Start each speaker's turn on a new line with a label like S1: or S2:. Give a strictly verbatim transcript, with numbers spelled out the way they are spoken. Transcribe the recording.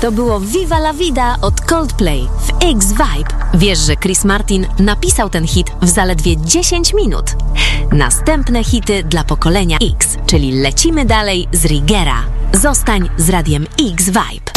S1: To było Viva la Vida od Coldplay w X-Vibe. Wiesz, że Chris Martin napisał ten hit w zaledwie dziesięć minut. Następne hity dla pokolenia X, czyli lecimy dalej z Rigera. Zostań z radiem X-Vibe.